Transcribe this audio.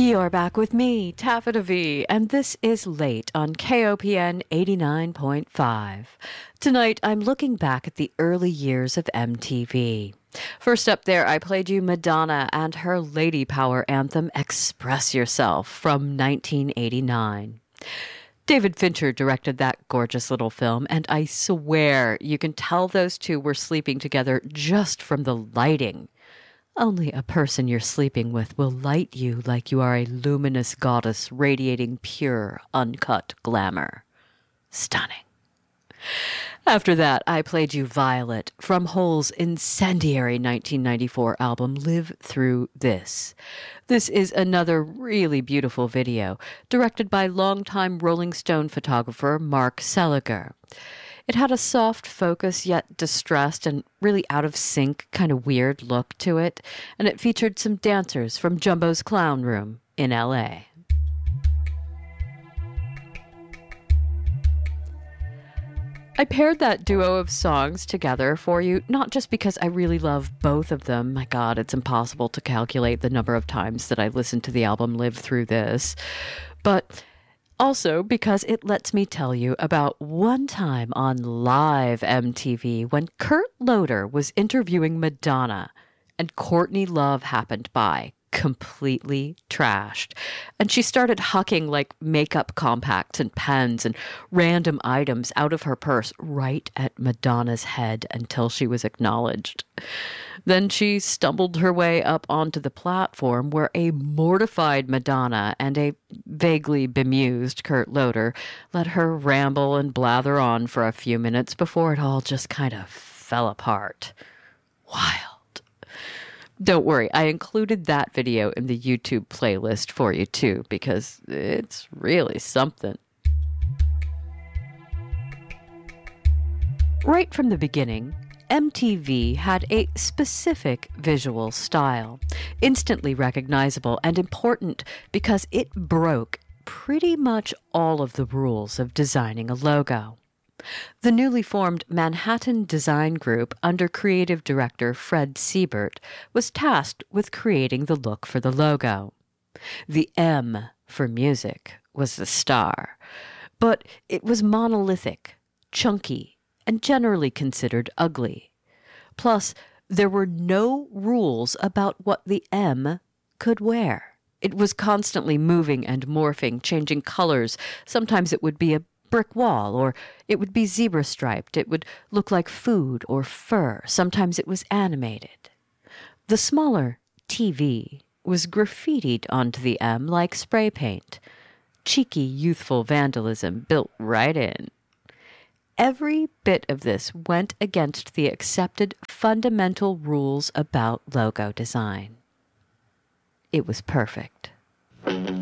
You're back with me, Taffeta V, and this is Late on KOPN 89.5. Tonight, I'm looking back at the early years of MTV. First up there, I played you Madonna and her Lady Power anthem, Express Yourself, from 1989. David Fincher directed that gorgeous little film, and I swear you can tell those two were sleeping together just from the lighting. Only a person you're sleeping with will light you like you are a luminous goddess radiating pure, uncut glamour. Stunning. After that, I played you Violet from Hole's incendiary 1994 album, Live Through This. This is another really beautiful video, directed by longtime Rolling Stone photographer Mark Seliger. It had a soft focus, yet distressed and really out of sync, kind of weird look to it, and it featured some dancers from Jumbo's Clown Room in LA. I paired that duo of songs together for you, not just because I really love both of them. My God, it's impossible to calculate the number of times that I listened to the album Live Through This, but also because it lets me tell you about one time on live MTV when Kurt Loder was interviewing Madonna and Courtney Love happened by, completely trashed. And she started hucking like makeup compacts and pens and random items out of her purse right at Madonna's head until she was acknowledged. Then she stumbled her way up onto the platform where a mortified Madonna and a vaguely bemused Kurt Loder let her ramble and blather on for a few minutes before it all just kind of fell apart. Wild. Don't worry, I included that video in the YouTube playlist for you too, because it's really something. Right from the beginning, MTV had a specific visual style, instantly recognizable and important because it broke pretty much all of the rules of designing a logo. The newly formed Manhattan Design Group under creative director Fred Siebert was tasked with creating the look for the logo. The M for music was the star, but it was monolithic, chunky, and generally considered ugly. Plus, there were no rules about what the M could wear. It was constantly moving and morphing, changing colors. Sometimes it would be a brick wall, or it would be zebra-striped. It would look like food or fur. Sometimes it was animated. The smaller TV was graffitied onto the M like spray paint. Cheeky, youthful vandalism built right in. Every bit of this went against the accepted fundamental rules about logo design. It was perfect.